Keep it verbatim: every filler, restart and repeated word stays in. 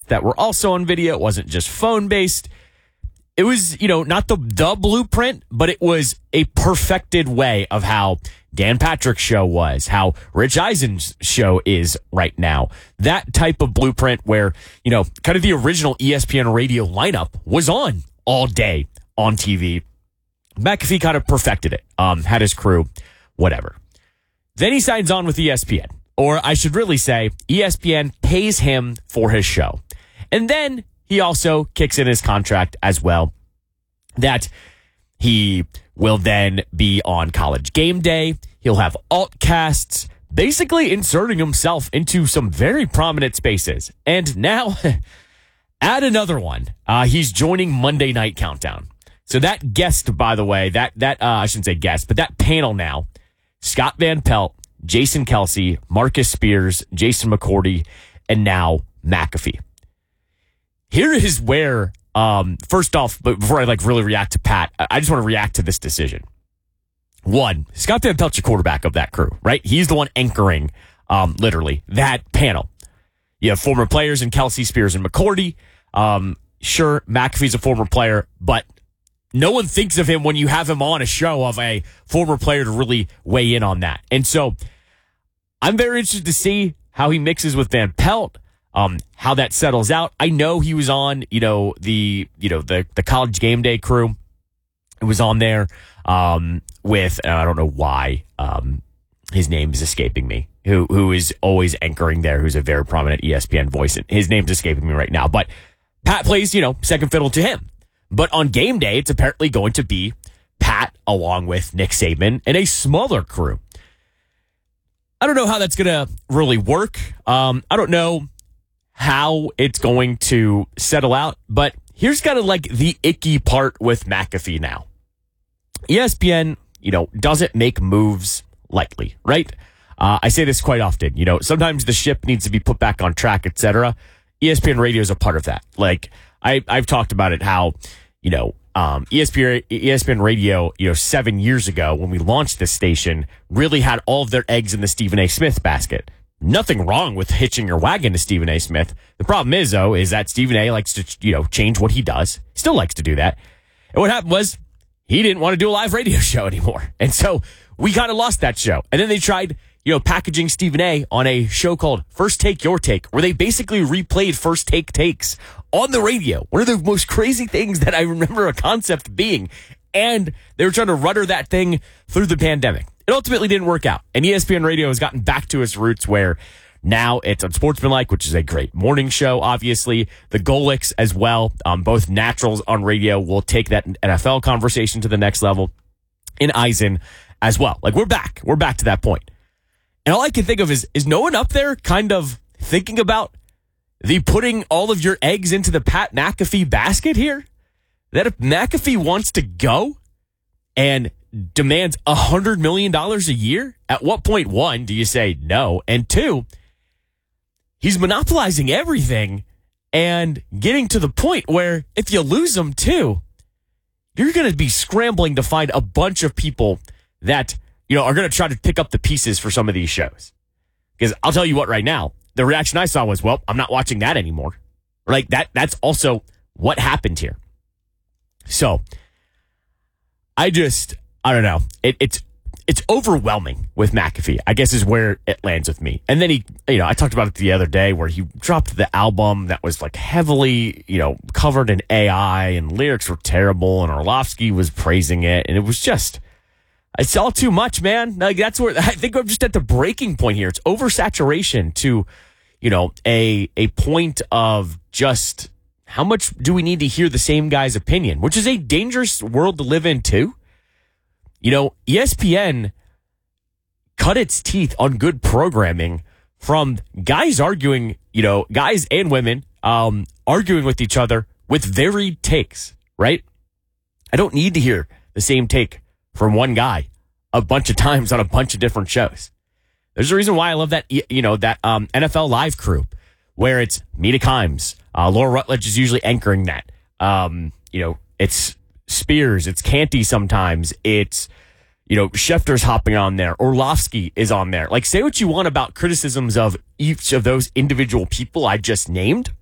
that were also on video. It wasn't just phone-based. It was, you know, not the, the blueprint, but it was a perfected way of how Dan Patrick's show was, how Rich Eisen's show is right now. That type of blueprint where, you know, kind of the original E S P N radio lineup was on all day on T V. McAfee kind of perfected it, um, had his crew, whatever. Then he signs on with E S P N. Or I should really say, E S P N pays him for his show. And then he also kicks in his contract as well that he will then be on College Game Day. He'll have altcasts, basically inserting himself into some very prominent spaces. And now, add another one. Uh, he's joining Monday Night Countdown. So that guest, by the way, that, that uh, I shouldn't say guest, but that panel now, Scott Van Pelt, Jason Kelsey, Marcus Spears, Jason McCourty, and now McAfee. Here is where, um, first off, but before I like really react to Pat, I just want to react to this decision. One, Scott Van Pelt's your quarterback of that crew, right? He's the one anchoring, um, literally, that panel. You have former players in Kelsey, Spears, and McCourty. Um, sure, McAfee's a former player, but no one thinks of him when you have him on a show of a former player to really weigh in on that. And so I'm very interested to see how he mixes with Van Pelt, um, how that settles out. I know he was on, you know, the, you know, the, the College Game Day crew. It was on there, um, with, and I don't know why, um, his name is escaping me, who, who is always anchoring there, who's a very prominent E S P N voice. His name's escaping me right now, but Pat plays, you know, second fiddle to him. But on game day, it's apparently going to be Pat along with Nick Saban and a smaller crew. I don't know how that's going to really work. Um, I don't know how it's going to settle out. But here's kind of like the icky part with McAfee now. E S P N, you know, doesn't make moves lightly, right? Uh, I say this quite often. You know, sometimes the ship needs to be put back on track, et cetera. E S P N Radio is a part of that. Like, I, I've talked about it, how, you know, um, E S P N, E S P N Radio, you know, seven years ago when we launched this station, really had all of their eggs in the Stephen A. Smith basket. Nothing wrong with hitching your wagon to Stephen A. Smith. The problem is, though, is that Stephen A. likes to, you know, change what he does. Still likes to do that. And what happened was he didn't want to do a live radio show anymore. And so we kind of lost that show. And then they tried, you know, packaging Stephen A. on a show called First Take Your Take, where they basically replayed First Take takes on the radio. One of the most crazy things that I remember a concept being. And they were trying to rudder that thing through the pandemic. It ultimately didn't work out. And E S P N Radio has gotten back to its roots where now it's Unsportsmanlike, which is a great morning show, obviously. The Golics as well, um, both naturals on radio, will take that N F L conversation to the next level. In Eisen as well. Like, we're back. We're back to that point. And all I can think of is, is no one up there kind of thinking about the putting all of your eggs into the Pat McAfee basket here? That if McAfee wants to go and demands one hundred million dollars a year, at what point, one, do you say no? And two, he's monopolizing everything and getting to the point where if you lose him too, you're going to be scrambling to find a bunch of people that, you know, are going to try to pick up the pieces for some of these shows. Because I'll tell you what, right now, the reaction I saw was, well, I'm not watching that anymore. Like, that, that's also what happened here. So, I just, I don't know. It, it's it's overwhelming with McAfee, I guess, is where it lands with me. And then he, you know, I talked about it the other day where he dropped the album that was like heavily, you know, covered in A I and lyrics were terrible and Orlovsky was praising it. And it was just, it's all too much, man. Like, that's where I think I'm just at the breaking point here. It's oversaturation to, you know, a a point of just how much do we need to hear the same guy's opinion, which is a dangerous world to live in too. You know, E S P N cut its teeth on good programming from guys arguing, you know, guys and women um, arguing with each other with varied takes, right? I don't need to hear the same take from one guy a bunch of times on a bunch of different shows. There's a reason why I love that, you know, that um, N F L Live crew where it's Mina Kimes. Uh, Laura Rutledge is usually anchoring that. Um, you know, it's Spears, it's Canty sometimes, it's, you know, Schefter's hopping on there, Orlovsky is on there. Like, say what you want about criticisms of each of those individual people I just named.